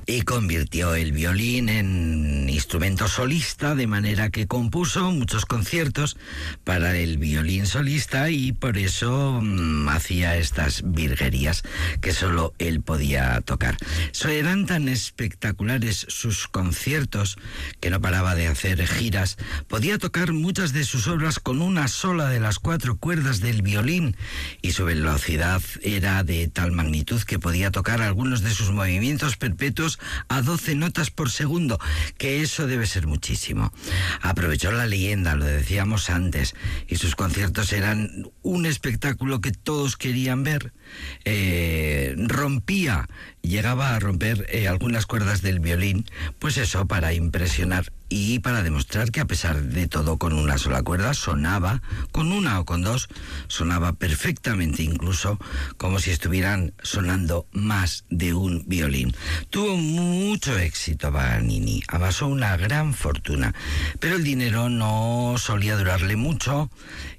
y convirtió el violín en instrumento solista, de manera que compuso muchos conciertos para el violín solista y por eso hacía estas virguerías que solo él podía tocar. Eran tan espectaculares sus conciertos que no paraba de hacer giras. Podía tocar muchas de sus obras con una sola de las 4 cuerdas del violín y su velocidad era de tal magnitud que podía tocar algunos de sus movimientos perpetuos a 12 notas por segundo, que eso debe ser muchísimo. Aprovechó la leyenda, lo decíamos antes, y sus conciertos eran un espectáculo que todos querían ver. Llegaba a romper algunas cuerdas del violín, pues eso, para impresionar y para demostrar que a pesar de todo con una sola cuerda sonaba, con una o con dos, sonaba perfectamente, incluso como si estuvieran sonando más de un violín. Tuvo mucho éxito Paganini, amasó una gran fortuna, pero el dinero no solía durarle mucho